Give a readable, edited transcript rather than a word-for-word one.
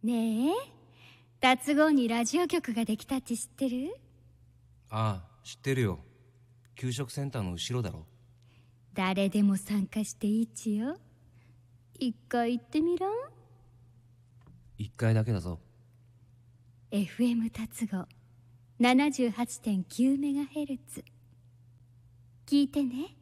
ねえ、達郷にラジオ局ができたって知ってる？ ああ、知ってるよ。給食センターの後ろだろ。 誰でも参加していいちよ。一回行ってみらん？ 一回だけだぞ。 FM 達郷 78.9MHz 聞いてね。